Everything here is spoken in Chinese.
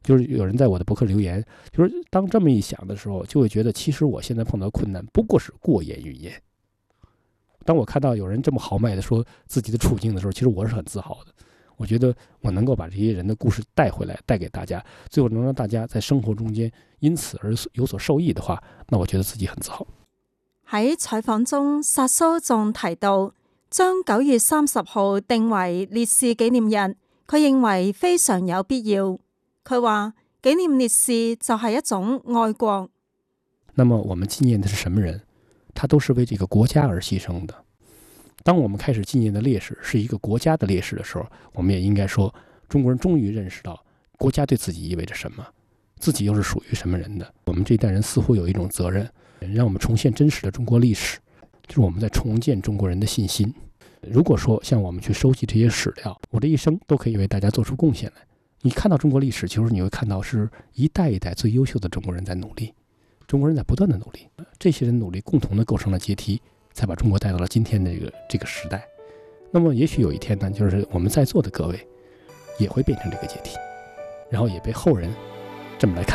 就是有人在我的博客留言，就是当这么一想的时候，就会觉得其实我现在碰到困难不过是过眼云烟。当我看到有人这么豪迈的说自己的处境的时候，其实我是很自豪的。我觉得我能够把这些人的故事带回来，带给大家，最后能让大家在生活中間因此而有所受益的話，那我覺得自己很自豪。 喺採訪中，薩蘇仲提到將9月30號定為烈士紀念日，佢認為非常有必要。佢話紀念烈士就係一種愛國。 那麼我們紀念的是什麼人？他都是為這個國家而犧牲的。當我們開始紀念的烈士是一個國家的烈士的時候，我們也應該說，中國人終於認識到國家對自己意味着什麼，自己又是屬於什麼人的。我們這一代人似乎有一種責任，讓我們重現真實的中國歷史，就是我們在重建中國人的信心。如果說像我們去收集這些史料，我這一生都可以為大家做出貢獻來。你看到中國歷史，其實你會看到是一代一代最優秀的中國人在努力，中國人在不斷的努力，這些人努力共同的構成了階梯，才把中國帶到了今天的這個時代。那麼也許有一天呢，就是我們在座的各位也會變成這個階梯，然後也被後人這麼來看。